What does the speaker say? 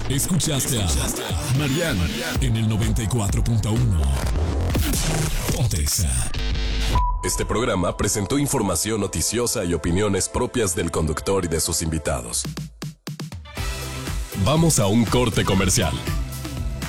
Escuchaste a Mariana en el 94.1. Ponte Exa. Este programa presentó información noticiosa y opiniones propias del conductor y de sus invitados. Vamos a un corte comercial.